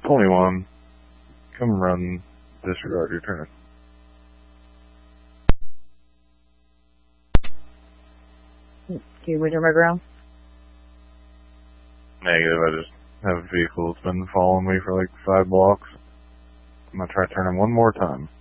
21. Come run, disregard your turn. Can you turn back around? Negative, I just have a vehicle that's been following me for like 5 blocks. I'm gonna try turning one more time.